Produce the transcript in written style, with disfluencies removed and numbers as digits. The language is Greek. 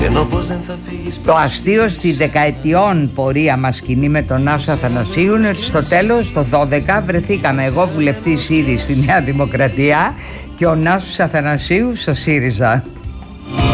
Το αστείο στη δεκαετιών πορεία μας κινεί με τον Άσο Αθανασίου είναι ότι στο τέλος, το 12, βρεθήκαμε εγώ βουλευτής ήδη στη Νέα Δημοκρατία και ο Νάσος Αθανασίου στο ΣΥΡΙΖΑ.